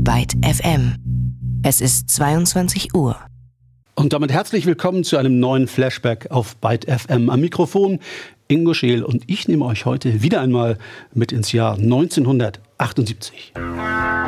Byte FM. Es ist 22 Uhr. Und damit herzlich willkommen zu einem neuen Flashback auf Byte FM. Am Mikrofon Ingo Scheel und ich nehme euch heute wieder einmal mit ins Jahr 1978.